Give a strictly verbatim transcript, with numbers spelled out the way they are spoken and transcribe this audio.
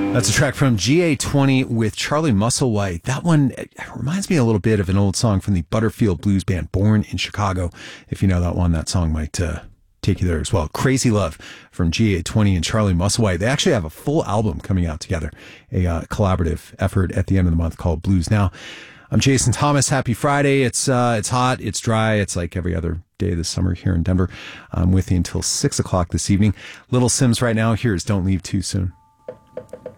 That's a track from G A twenty with Charlie Musselwhite. That one it reminds me a little bit of an old song from the Butterfield Blues Band, Born in Chicago. If you know that one, that song might uh, take you there as well. Crazy Love from G A twenty and Charlie Musselwhite. They actually have a full album coming out together, a uh, collaborative effort at the end of the month called Blues Now. I'm Jason Thomas. Happy Friday. It's uh, it's hot. It's dry. It's like every other day this summer here in Denver. I'm with you until six o'clock this evening. Little Sims right now. Here's Don't Leave Too Soon.